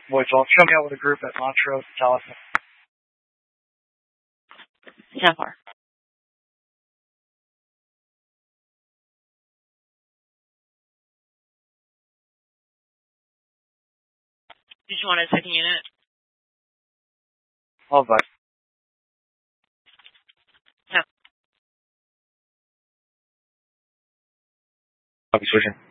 Voice, well, show me out with a group at Montrose, Taliesin. 10-4. Did you want a second unit? All right. No. Copy, switching.